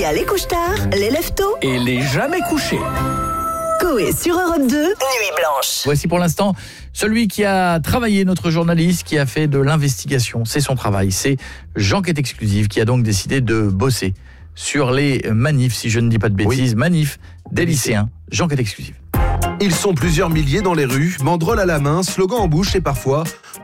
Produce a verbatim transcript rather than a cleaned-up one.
y a les couche-tard, les lève-tôt et les jamais couchés. Coé sur Europe deux, Nuit Blanche. Voici pour l'instant celui qui a travaillé, notre journaliste, qui a fait de l'investigation. C'est son travail, c'est J'enquête exclusive, qui a donc décidé de bosser sur les manifs, si je ne dis pas de bêtises, oui. manifs des lycéens. J'enquête exclusive. Ils sont plusieurs milliers dans les rues, banderoles à la main, slogans en bouche et parfois